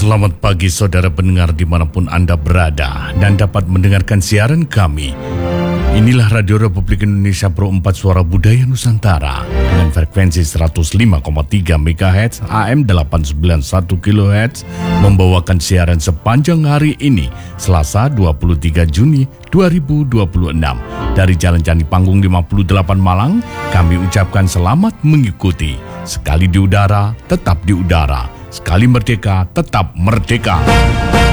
Selamat pagi saudara pendengar dimanapun Anda berada dan dapat mendengarkan siaran kami. Inilah Radio Republik Indonesia Pro 4 Suara Budaya Nusantara dengan frekuensi 105,3 MHz AM 891 kHz membawakan siaran sepanjang hari ini Selasa 23 Juni 2026 dari Jalan Candi Panggung 58 Malang. Kami ucapkan selamat mengikuti. Sekali di udara, tetap di udara. Sekali merdeka, tetap merdeka.